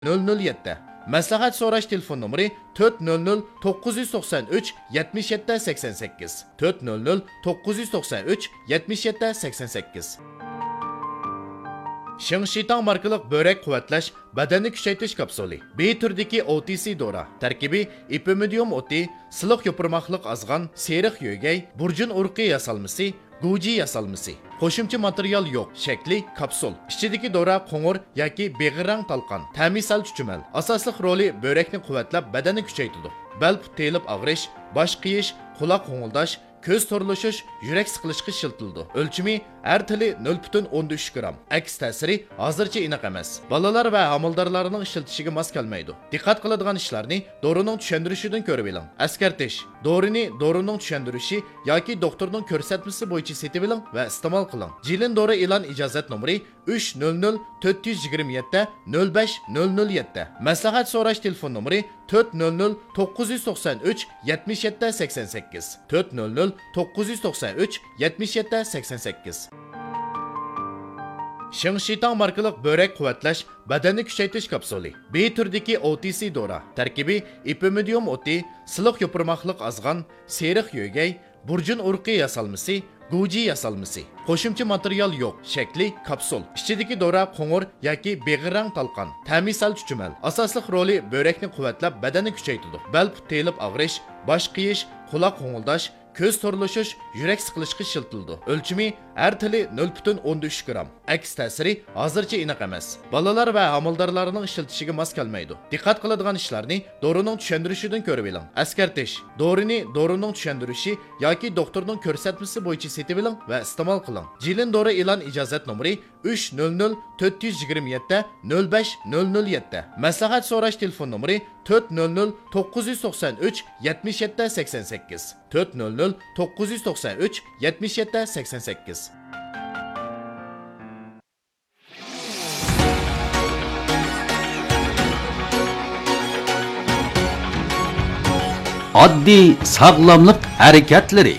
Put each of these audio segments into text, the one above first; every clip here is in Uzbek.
007. Maslahat so'rash telefon nomeri 400 993 77 88. 400 993 77 88. Shingshitang markalik börek quvvatlash, badanni kuchaytirish kapsuli. B turdagi OTC dora. Tarkibi ipimidium oti, siliq yopirmoqliq azg'an, seriq yo'gay, burjun urqi yasalmasi, guji yasalmasi. Qo'shimcha material yo'q, shakli kapsul. Ichidagi dora qo'ng'ir yoki beg'irrang talqon. Ta'misal chuchumal. Asosli roli börekni quvvatlab, badanni kuchaytiradi. Bel telib og'rish, bosh qiyish, quloq qo'ng'ildash, ko'z to'rlashish, yurak siqilishga shiltildi. O'lchimi har tili 0.13 gram. Aks ta'siri hozircha aniq emas. Bolalar va homildorlarning ishiltishiga mos kelmaydi. Diqqat qiladigan ishlarni dorining tushuntirishidan ko'rib oling. Askartish: dorini dorining tushuntirishi yoki doktorning ko'rsatmasi bo'yicha setib oling va iste'mol qiling. Jilin dori e'lon ijozat nomeri 300 427 05007. Maslahat so'rash telefon nomeri 400 993 77 88. 400 993 77 88. Shingshitang markalik börek quvvatlash, badanni kuchaytirish kapsuli. B turdagi OTC dora. Tarkibi ipimidium oti, siliq yopirmoqliq azg'an, seriq yo'gay, burjun urqi yasalmasi, guji yasalmasi. Qo'shimcha material yo'q, shakli kapsul. Ichidagi dora qo'ng'ir yoki beg'irrang talqon. Ta'misal chuchumal. Asosli roli börekni quvvatlab, badanni kuchaytiradi. Bel telib og'rish, bosh qiyish, quloq qo'ng'ildash, ko'z to'rlashish, yurak siqilishga shiltildi. O'lchimi har tili 0.13 gram. Aks ta'siri hozircha aniq emas. Bolalar va homildorlarning ishiltishiga mos kelmaydi. Diqqat qiladigan ishlarni dorining tushuntirishidan ko'rib oling. Askartish: dorini dorining tushuntirishi yoki doktorning ko'rsatmasi bo'yicha setib oling va iste'mol qiling. Jilin dori e'lon ijozat nomeri 300 427 05007. Maslahat so'rash telefon nomeri 400 993 77 88. 400 993 77 88. Oddiy sog'lomlik harakatlari.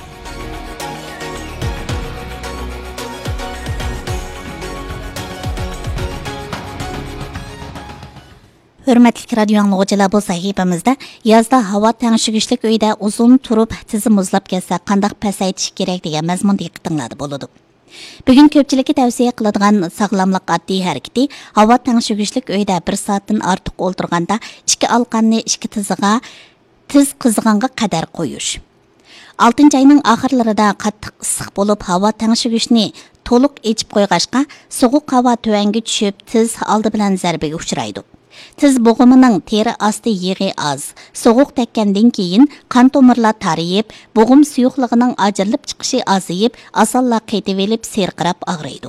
Hürmetlik radyo anlıqçılar, bu sahifamızda yazda hava tengşigişlik uyda uzun turib tizi muzlab kelsa qandaq pasaytish kerak degan mazmun diqqatingizda bo'ladi. Bugun ko'pchilikka tavsiya qiladigan sog'lomlik oddiy harakati havo tengshigishlik uyda 1 soatdan ortiq o'ltirganda 2 alqanni 2 tiziga tiz qizg'anga qadar qo'yish. 6-oyning oxirlarida qattiq issiq bo'lib, havo tengshigishni to'liq echib qo'yg'ashqa sovuq havo tuvanga tushib, tiz oldi bilan zarbaga uchraydi. Tiz bo'g'imining teri osti yig'i oz. Sovuq tekkandan keyin qon tomirlar tariyib, bo'g'im suyuqligining ajrilib chiqishi azayib, osonla qaytib elib serqirab og'riydi.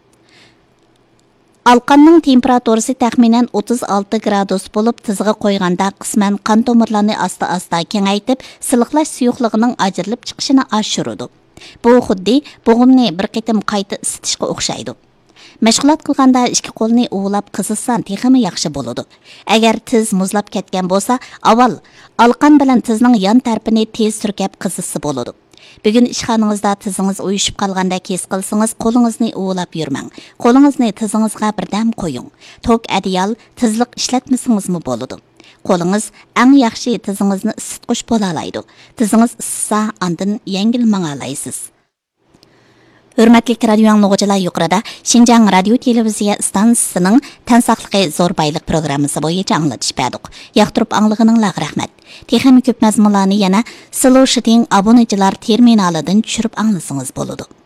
Alqanning temperaturasi taxminan 36 gradus bo'lib, tizga qo'yganda qisman qon tomirlarni asta-asta kengaytib, siliqlash suyuqligining ajrilib chiqishini oshiradi. Bu xuddi bo'g'imni bir qitim qayta isitishga o'xshaydi. Mashg'ulot qilganda ikki qo'lni uvlab qizilsan texmi yaxshi bo'ladi. Agar tiz muzlab ketgan bo'lsa, avval alqan bilan tizning yon tarafini tez surkab qizilsa bo'ladi. Bugun ishxonangizda tizingiz uyushib qolganda kes qilsangiz, qo'lingizni uvlab yurmang. Qo'lingizni tizingizga birdam qo'ying. Tok adiyal tizliq ishlatmasingizmi bo'ladi. Qo'lingiz eng yaxshi tizingizni isitqish bo'la oladi. Tizingiz issisa, andin yengil mang'alaysiz. Hürmetlik radyo anlıqçılar, yuqorida Şinjan radio televiziya stansiyasining tan saqligi zo'r bayliq programmasi bo'yicha anglatish berdik. Yoqtirib anglag'iningizga rahmat. Texnik ko'p mazmunlarni yana Slow Shiting obunachilar terminalidan tushirib anglasangiz bo'ladi.